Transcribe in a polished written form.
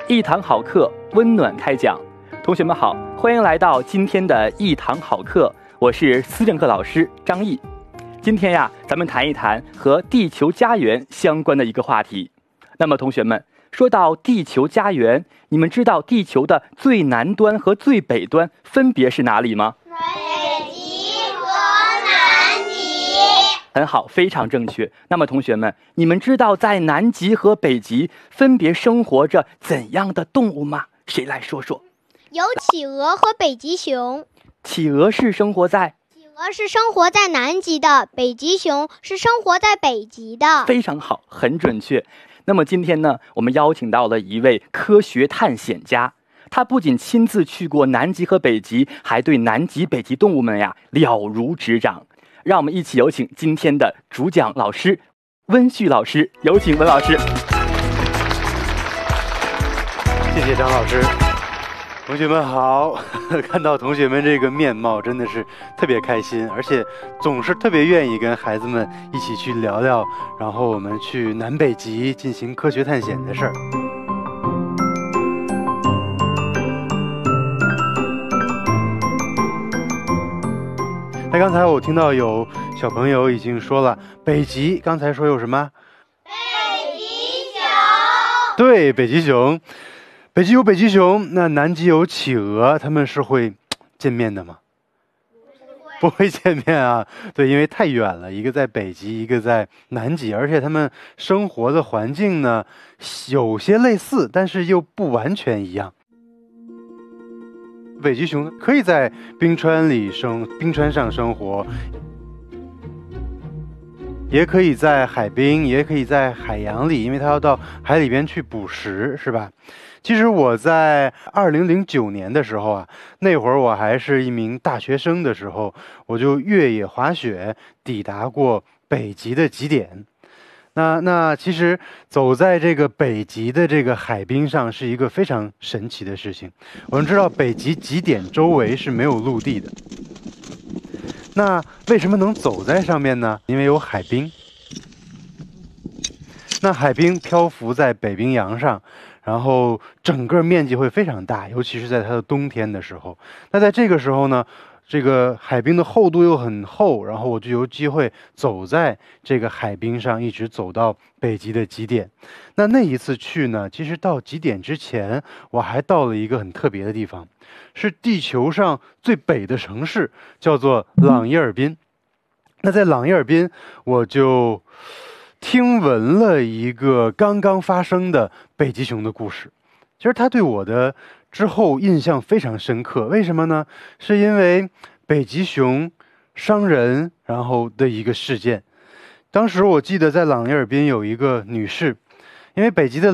一堂好课，温暖开讲。同学们好，欢迎来到今天的一堂好课，我是思政课老师张毅。今天呀，咱们谈一谈和地球家园相关的一个话题。那么同学们，说到地球家园，你们知道地球的最南端和最北端分别是哪里吗？ 北极和南极。 很好，非常正确。那么同学们，你们知道在南极和北极分别生活着怎样的动物吗？谁来说说？ 有企鹅和北极熊。 企鹅是生活在南极的，北极熊是生活在北极的。 非常好，很准确。那么今天呢，我们邀请到了一位科学探险家，他不仅亲自去过南极和北极，还对南极、北极动物们呀了如指掌。让我们一起有请今天的主讲老师温旭老师，有请温老师。 谢谢张老师。同学们好，看到同学们这个面貌真的是特别开心，而且总是特别愿意跟孩子们一起去聊聊，然后我们去南北极进行科学探险的事儿。那刚才我听到有小朋友已经说了，北极刚才说有什么？ 北极熊。 对，北极熊。北极有北极熊，那南极有企鹅，他们是会见面的吗？不会见面啊。对，因为太远了，一个在北极，一个在南极，而且他们生活的环境呢有些类似，但是又不完全一样。北极熊可以在冰川上生活，也可以在海滨，也可以在海洋里，因为它要到海里边去捕食，是吧？其实我在2009年的时候啊，那会儿我还是一名大学生的时候，我就越野滑雪抵达过北极的极点。那其实走在这个北极的这个海滨上是一个非常神奇的事情。我们知道北极极点周围是没有陆地的，那为什么能走在上面呢？因为有海冰。那海冰漂浮在北冰洋上，然后整个面积会非常大，尤其是在它的冬天的时候。那在这个时候呢，这个海冰的厚度又很厚，然后我就有机会走在这个海冰上，一直走到北极的极点。那一次去呢，其实到极点之前，我还到了一个很特别的地方，是地球上最北的城市，叫做朗伊尔滨。那在朗伊尔滨，我就听闻了一个刚刚发生的北极熊的故事。其实他对我的之后印象非常深刻，为什么呢？是因为北极熊伤人然后的一个事件。当时我记得在朗伊尔滨有一个女士，因为北极的